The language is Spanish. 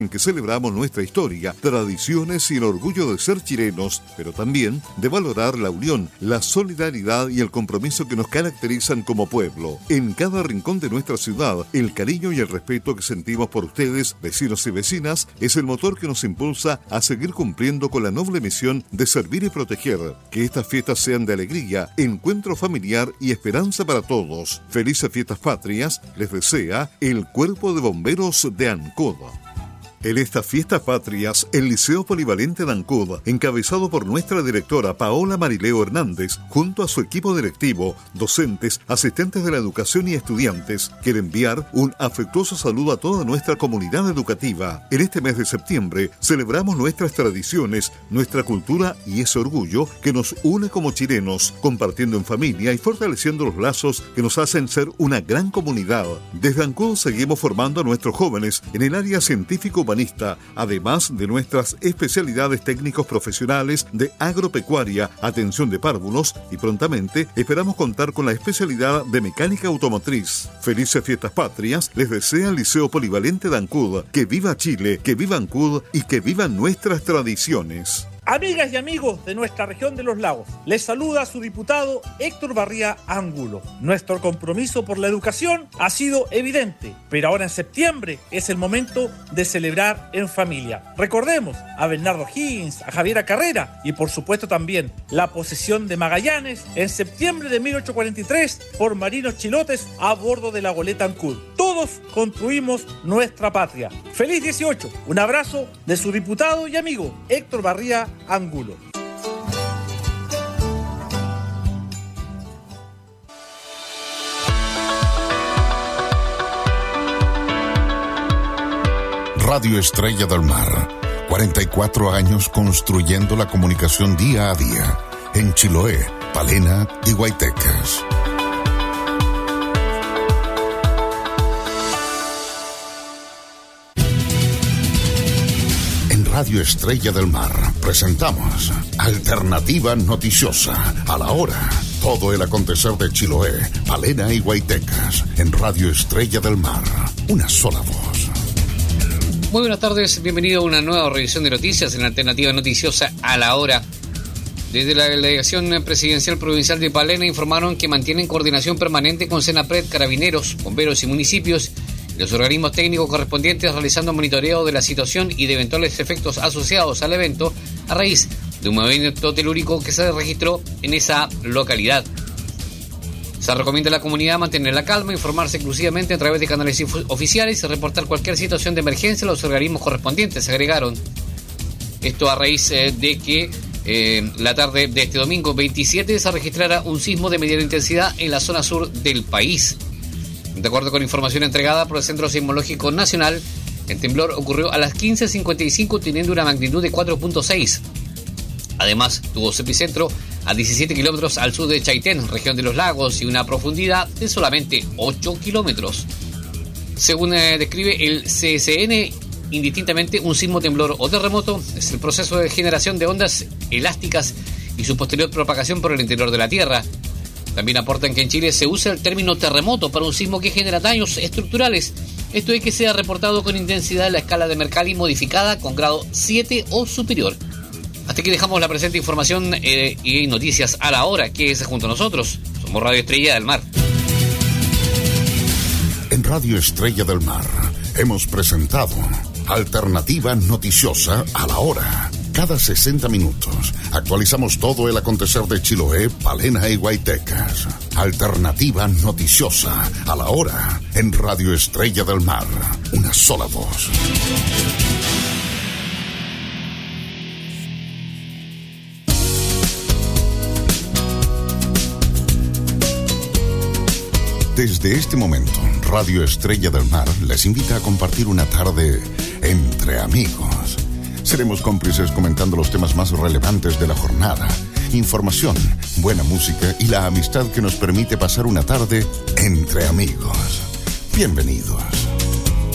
en que celebramos nuestra historia, tradiciones y el orgullo de ser chilenos, pero también de valorar la unión, la solidaridad y el compromiso que nos caracterizan como pueblo. En cada rincón de nuestra ciudad, el cariño y el respeto que sentimos por ustedes, vecinos y vecinas, es el motor que nos impulsa a seguir cumpliendo con la noble misión de servir y proteger. Que estas fiestas sean de alegría, encuentro familiar y esperanza para todos. Felices Fiestas Patrias les desea el Cuerpo de Bomberos de Ancud. En estas fiestas patrias, el Liceo Polivalente de Ancud, encabezado por nuestra directora Paola Marileo Hernández, junto a su equipo directivo, docentes, asistentes de la educación y estudiantes, quiere enviar un afectuoso saludo a toda nuestra comunidad educativa. En este mes de septiembre, celebramos nuestras tradiciones, nuestra cultura y ese orgullo que nos une como chilenos, compartiendo en familia y fortaleciendo los lazos que nos hacen ser una gran comunidad. Desde Ancud seguimos formando a nuestros jóvenes en el área científico además de nuestras especialidades técnicos profesionales de agropecuaria, atención de párvulos y prontamente esperamos contar con la especialidad de mecánica automotriz. Felices Fiestas Patrias les desea el Liceo Polivalente de Ancud. Que viva Chile, que viva Ancud y que vivan nuestras tradiciones. Amigas y amigos de nuestra región de los lagos, les saluda su diputado Héctor Barría Angulo. Nuestro compromiso por la educación ha sido evidente, pero ahora en septiembre es el momento de celebrar en familia. Recordemos a Bernardo Higgins, a Javiera Carrera y por supuesto también la posesión de Magallanes en septiembre de 1843 por marinos chilotes a bordo de la goleta Ancud. Todos construimos nuestra patria. ¡Feliz 18! Un abrazo de su diputado y amigo Héctor Barría Angulo. Radio Estrella del Mar, 44 años construyendo la comunicación día a día en Chiloé, Palena y Guaytecas. Radio Estrella del Mar presentamos Alternativa Noticiosa a la hora. Todo el acontecer de Chiloé, Palena y Guaytecas en Radio Estrella del Mar. Una sola voz. Muy buenas tardes, bienvenido a una nueva revisión de noticias en Alternativa Noticiosa a la hora. Desde la Delegación Presidencial Provincial de Palena informaron que mantienen coordinación permanente con Senapred, Carabineros, Bomberos y municipios, los organismos técnicos correspondientes realizando monitoreo de la situación y de eventuales efectos asociados al evento a raíz de un movimiento telúrico que se registró en esa localidad. Se recomienda a la comunidad mantener la calma, informarse exclusivamente a través de canales oficiales y reportar cualquier situación de emergencia a los organismos correspondientes, agregaron. Esto a raíz de que la tarde de este domingo 27 se registrara un sismo de mediana intensidad en la zona sur del país. De acuerdo con información entregada por el Centro Sismológico Nacional, el temblor ocurrió a las 15:55 teniendo una magnitud de 4.6. Además, tuvo su epicentro a 17 kilómetros al sur de Chaitén, región de los lagos, y una profundidad de solamente 8 kilómetros. Según describe el CSN, indistintamente un sismo, temblor o terremoto es el proceso de generación de ondas elásticas y su posterior propagación por el interior de la Tierra. También aportan que en Chile se usa el término terremoto para un sismo que genera daños estructurales. Esto es que sea reportado con intensidad en la escala de Mercalli modificada con grado 7 o superior. Hasta aquí dejamos la presente información y noticias a la hora. Quédese junto a nosotros. Somos Radio Estrella del Mar. En Radio Estrella del Mar hemos presentado Alternativa Noticiosa a la hora. Cada 60 minutos actualizamos todo el acontecer de Chiloé, Palena y Guaytecas. Alternativa Noticiosa a la hora en Radio Estrella del Mar. Una sola voz. Desde este momento, Radio Estrella del Mar les invita a compartir una tarde entre amigos. Seremos cómplices comentando los temas más relevantes de la jornada, información, buena música y la amistad que nos permite pasar una tarde entre amigos. Bienvenidos.